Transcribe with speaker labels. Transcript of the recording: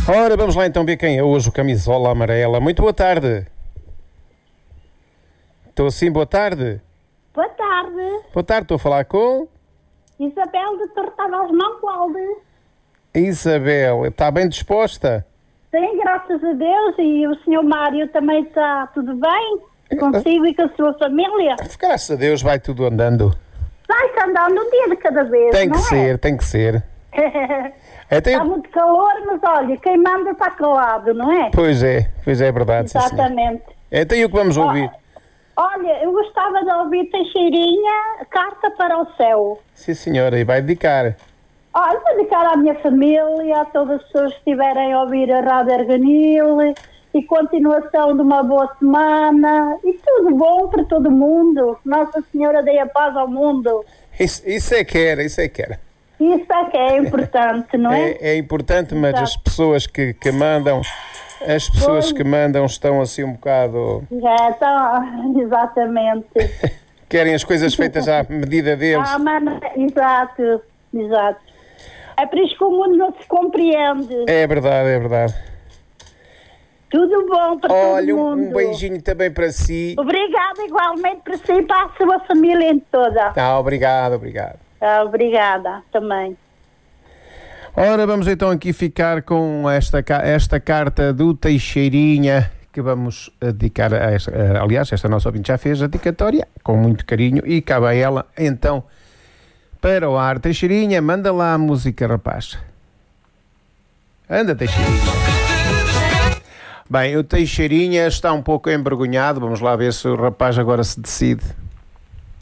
Speaker 1: Ora, vamos lá então ver quem é hoje o camisola amarela. Muito boa tarde. Estou sim, boa tarde.
Speaker 2: Boa tarde.
Speaker 1: Boa tarde, estou a falar com
Speaker 2: Isabel de Tortavas Mangualde.
Speaker 1: Isabel. Está bem disposta?
Speaker 2: Sim, graças a Deus. E o senhor Mário também está tudo bem? Consigo e com a sua família?
Speaker 1: Graças a Deus vai tudo andando.
Speaker 2: Vai-se andando um dia de cada vez,
Speaker 1: Tem que
Speaker 2: não
Speaker 1: ser, tem que ser.
Speaker 2: Está muito calor, mas olha, quem manda está calado, não é?
Speaker 1: Pois é verdade. Sim, senhor.
Speaker 2: Exatamente.
Speaker 1: Então e o que vamos ouvir?
Speaker 2: Olha, eu gostava de ouvir Teixeirinha, Carta para o Céu.
Speaker 1: Sim, senhora, e vai dedicar.
Speaker 2: Olha, vou dedicar à minha família, a todas as pessoas que estiverem a ouvir a Rádio Arganil, e continuação de uma boa semana, e tudo bom para todo mundo. Nossa Senhora dê a paz ao mundo.
Speaker 1: Isso é que era, isso é que era.
Speaker 2: Isso é que é importante, não é?
Speaker 1: É importante, mas as pessoas que mandam, estão assim um bocado...
Speaker 2: Já está, exatamente.
Speaker 1: Querem as coisas feitas à medida deles.
Speaker 2: Exato. É por isso que o mundo não se compreende.
Speaker 1: É verdade.
Speaker 2: Tudo bom para todo mundo.
Speaker 1: Olha, um beijinho também para si.
Speaker 2: Obrigada igualmente para si e para a sua família em toda.
Speaker 1: Obrigado.
Speaker 2: Obrigada também.
Speaker 1: Ora, vamos então aqui ficar com esta carta do Teixeirinha, que vamos dedicar a esta nossa ouvinte já fez a dedicatória, com muito carinho, e cabe ela, então, para o ar. Teixeirinha, manda lá a música, rapaz. Anda, Teixeirinha. Bem, o Teixeirinha está um pouco envergonhado, vamos lá ver se o rapaz agora se decide.